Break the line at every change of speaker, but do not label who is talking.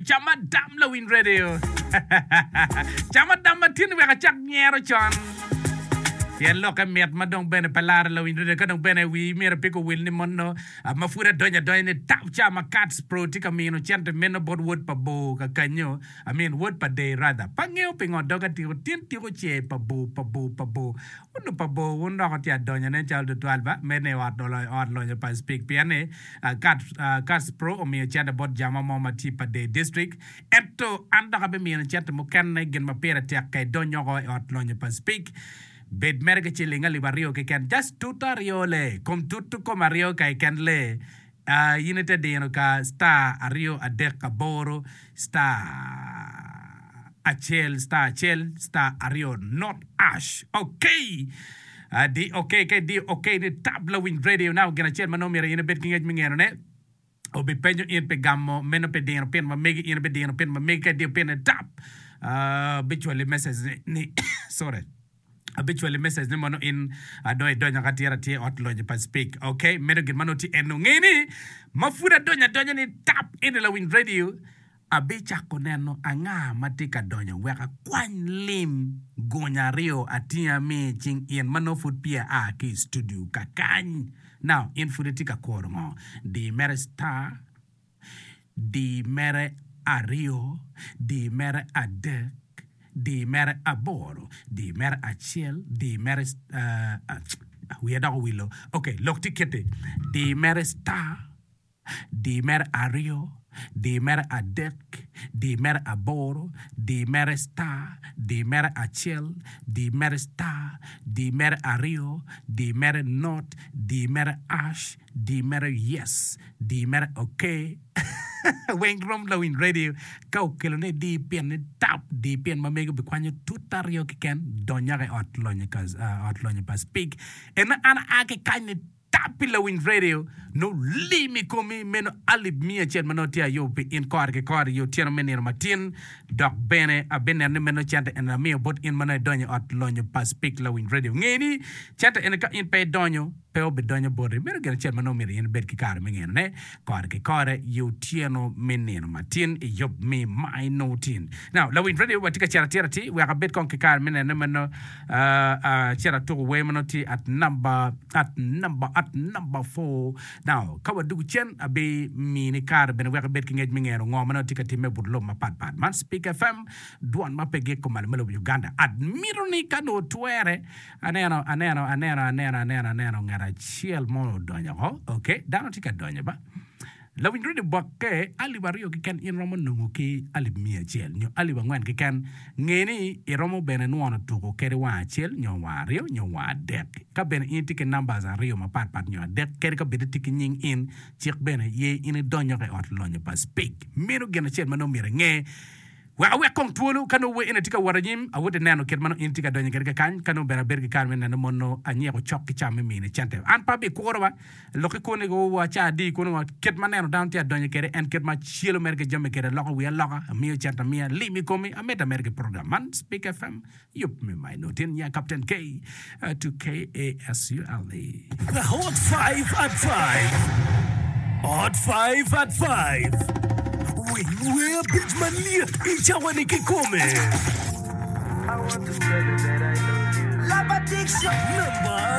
chama dam la win radio chama dam matin we ka chak nyero chon Yen loka met madong bene palar la win radio kadong bene wi mera piko wil ni monno mafura donya ni tap chama cats pro tika mino chante meno bod wood pa bo ka kanyo wood pa day rather pangyo pingo doga tiko tin tiko che pa bo uno pa bo uno ka tia donya ne chal de 12 mene wat no lo pa speak piane cats pro o mio chante bod jama mama ti pa day district etto anda ka be mino chante mo kan ne gen ma pera tia kay donyo ko wat lo pa speak Bed merga chilinga li barrio que can just tutario le com tutu com ario que can le yinete de no ka sta ario adeka boro sta achel sta ario not ash okay di okay ni tabla win radio now gonna chel mano mira yine bet kinga mingero ne obi penyo in pe gammo meno pe dino pen ma megi in pe dino pen ma mega di pen tap habitually message ni sorry habitually message ni mano in doy donya katira ti otlo je pa speak okay mero gin mano ti enu ngini mafuda donya ni tap in la win radio abicha koneno anga matika donya weka kwan lim gonya rio atia me ching in mano food pia a ki studio kakany now in food tika korongo di mere star di mere ario di mere adek di mere aboro di mere achiel di mere we are willow okay look tikete di mere star di mere ario di mere adek di mere aboro di mere star di mere achiel di mere star di mere ario di mere not di mere ash di mere yes di mere okay Weng rom la win radio kau kelone di pian tap di pian ma mega bekwanyo tutario ke ken donya ke otlonya pa speak en ana ake kanye tap la win radio no limi komi meno alib mia chen manotia yo be in kor yo tiano menir matin dok bene abene ne meno chante en mia bot in mana donya otlonya pa speak la win radio ngeni chante en ka in pe donyo peo bedonyo bore mero gena chen mano miri in bed ki kar mengen ne kor yo tiano menir matin yob me my no tin now la win radio watika charati we ka bed kon ki kar menen ne mano chara to we mano ti at number 4 now kawa dugu chen abe mini kar ben we ka bed ki ngej mengen ngo mano tika time budlo ma pat man speak fm duan ma pege ko mal melo Uganda admiro ni kano tuere aneno ngara chiel mo donya ho okay dano tika donya ba la win really bakke ali bario ki kan in romo nungu ki ali mia chiel nyo ali bangwan ki kan ngeni i romo bene nuono tuko kere wa chiel nyo wario nyo wa dek ka bene in tike numbers a rio ma pat nyo dek kere ka bede tike nying in chik bene ye in donya ke ot lonyo pa speak miro gena chiel mano mire nge wa we kong tuolu kanu we ina tika warajim awode nano ket mano in tika donya kerga kan kanu bena bergi kan men nano monno anye ko chokki chame mine chante an pa be ko wa loki ko ne go wa cha di ko no ket maneno down tia donya kere en ket ma chielo merge jamme kere loko we loko mi chanta mi limi komi ameta merge program man speak fm yup me my notin ya captain k to KASULE
the hot 5 at 5 hot 5 at 5 We're bitch man liat ichawane kikome.
I want to tell you that I love you. Love addiction.
Number